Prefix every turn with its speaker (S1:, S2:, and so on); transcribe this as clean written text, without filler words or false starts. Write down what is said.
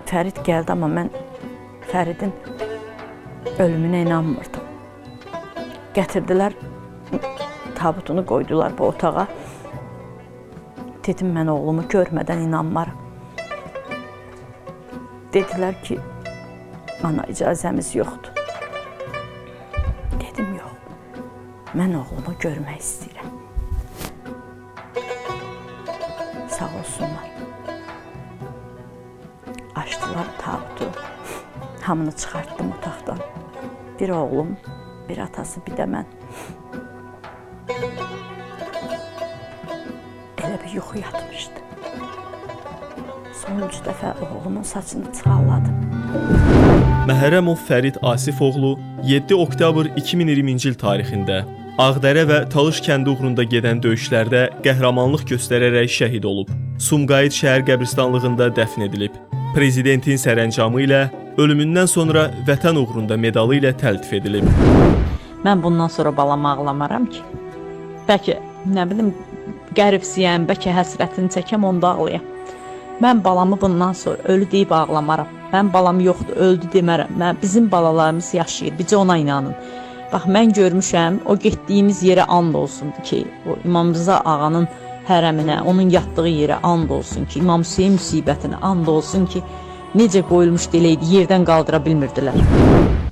S1: Fərid gəldi, amma mən Fəridin ölümünə inanmırdım. Gətirdilər, tabutunu qoydular bu otağa. Dedim, mən oğlumu görmədən inanmaram. Dedilər ki, bana icazəmiz yoxdur. Dedim, yox, mən oğlumu görmək istəyirəm. Sağ olsunlar. Açdılar tabutu, hamını çıxartdım otaqdan. Bir oğlum, bir atası, bir də mən. Elə bir yuxu yatmışdı. Sonuncu dəfə oğlumun saçını çıxarladım.
S2: Məhərrəmov Fərid Asifoğlu 7 oktyabr 2020-ci il tarixində Ağdərə və Talış kəndi uğrunda gedən döyüşlərdə qəhrəmanlıq göstərərək şəhid olub. Sumqayıt şəhər qəbristanlığında dəfn edilib. Prezidentin sərəncamı ilə ölümündən sonra vətən uğrunda medalı ilə təltif edilib.
S3: Mən bundan sonra balamı ağlamaram ki. Bəlkə, nə bilim, qəribsiyəm, bəlkə həsrətini çəkəm, onda ağlayam. Mən balamı bundan sonra ölü deyib ağlamaram. Mən balam yoxdur, öldü demərəm. Bizim balalarımız yaşayır, bircə ona inanın. Bax, mən görmüşəm, o getdiyimiz yerə and olsundu ki, o İmam Rıza ağanın hərəminə, onun yatdığı yerə and olsun ki, İmam Hüseyin müsibətinə and olsun ki, necə qoyulmuş diləydi, yerdən qaldıra bilmirdilər.